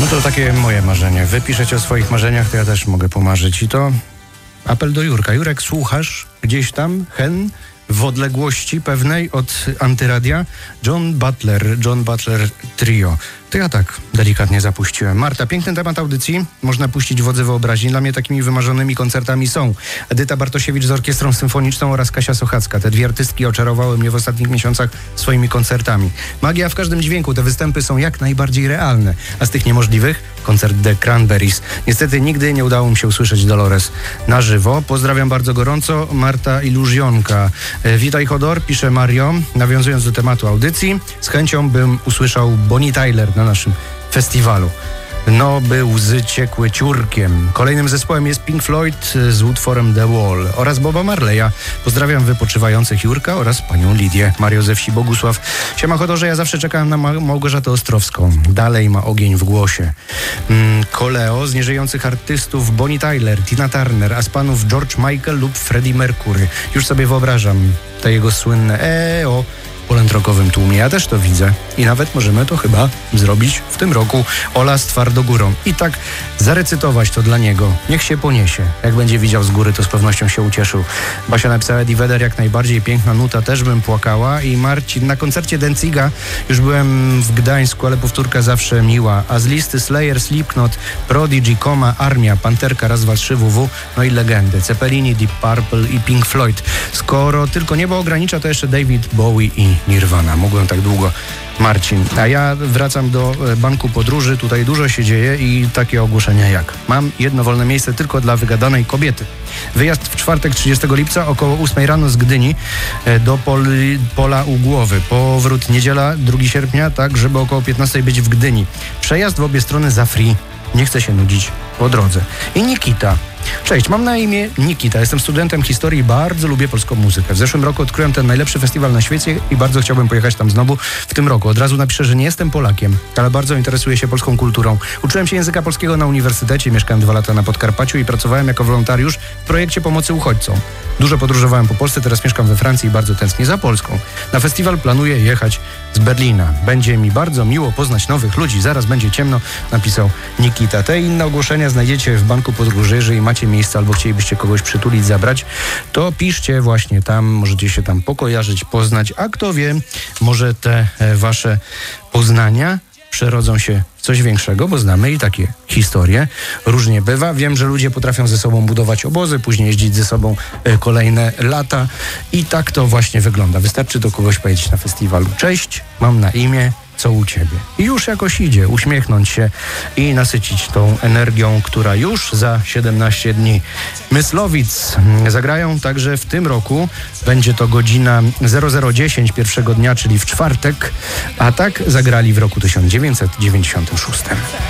No to takie moje marzenie. Wy piszecie o swoich marzeniach, to ja też mogę pomarzyć. I to apel do Jurka. Jurek, słuchasz gdzieś tam, w odległości pewnej od Antyradia? John Butler Trio. To ja tak delikatnie zapuściłem. Marta, piękny temat audycji. Można puścić wodze wyobraźni. Dla mnie takimi wymarzonymi koncertami są Edyta Bartosiewicz z Orkiestrą Symfoniczną oraz Kasia Sochacka. Te dwie artystki oczarowały mnie w ostatnich miesiącach swoimi koncertami. Magia w każdym dźwięku. Te występy są jak najbardziej realne. A z tych niemożliwych koncert The Cranberries. Niestety nigdy nie udało mi się usłyszeć Dolores na żywo. Pozdrawiam bardzo gorąco. Marta Iluzjonka. Witaj Hodor, pisze Mario, nawiązując do tematu audycji. Z chęcią bym usłyszał Bonnie Tyler na naszym festiwalu. No, by łzy ciekły ciurkiem. Kolejnym zespołem jest Pink Floyd z utworem The Wall oraz Boba Marleya. Pozdrawiam wypoczywających Jurka oraz panią Lidię. Mario ze wsi Bogusław. Siema Hodorze, ja zawsze czekałem na Małgorzatę Ostrowską. Dalej ma ogień w głosie. Koleo z nieżyjących artystów Bonnie Tyler, Tina Turner, a z panów George Michael lub Freddie Mercury. Już sobie wyobrażam te jego słynne polędrokowym tłumie. Ja też to widzę i nawet możemy to chyba zrobić w tym roku. Ola z Twardogórą. I tak zarecytować to dla niego. Niech się poniesie. Jak będzie widział z góry, to z pewnością się ucieszył. Basia napisała Eddie Vedder, jak najbardziej piękna nuta, też bym płakała. I Marcin, na koncercie Danziga już byłem w Gdańsku, ale powtórka zawsze miła. A z listy Slayer, Slipknot, Prodigy, Koma, Armia, Panterka, Raz, Dwa, Trzy, WW, no i legendy. Cepelini, Deep Purple i Pink Floyd. Skoro tylko niebo ogranicza, to jeszcze David Bowie i Nirvana. Mogłem tak długo. Marcin. A ja wracam do banku podróży. Tutaj dużo się dzieje i takie ogłoszenia jak: mam jedno wolne miejsce tylko dla wygadanej kobiety. Wyjazd w czwartek 30 lipca około 8 rano z Gdyni do Pola u Głowy. Powrót niedziela 2 sierpnia, tak żeby około 15 być w Gdyni. Przejazd w obie strony za free. Nie chcę się nudzić po drodze. I Nikita. Cześć, mam na imię Nikita, jestem studentem historii i bardzo lubię polską muzykę. W zeszłym roku odkryłem ten najlepszy festiwal na świecie i bardzo chciałbym pojechać tam znowu w tym roku. Od razu napiszę, że nie jestem Polakiem, ale bardzo interesuję się polską kulturą. Uczyłem się języka polskiego na uniwersytecie, mieszkałem 2 lata na Podkarpaciu i pracowałem jako wolontariusz w projekcie pomocy uchodźcom. Dużo podróżowałem po Polsce, teraz mieszkam we Francji i bardzo tęsknię za Polską. Na festiwal planuję jechać z Berlina. Będzie mi bardzo miło poznać nowych ludzi. Zaraz będzie ciemno, napisał Nikita. Te inne ogłoszenia znajdziecie w banku podróży. Jeżeli macie miejsce albo chcielibyście kogoś przytulić, zabrać, to piszcie właśnie tam. Możecie się tam pokojarzyć, poznać. A kto wie, może te wasze poznania przerodzą się w coś większego, bo znamy i takie historie. Różnie bywa. Wiem, że ludzie potrafią ze sobą budować obozy, później jeździć ze sobą kolejne lata i tak to właśnie wygląda. Wystarczy do kogoś powiedzieć na festiwalu: cześć, mam na imię, co u ciebie? I już jakoś idzie, uśmiechnąć się i nasycić tą energią, która już za 17 dni. Myslowic zagrają także w tym roku. Będzie to godzina 00:10 pierwszego dnia, czyli w czwartek, a tak zagrali w roku 1996.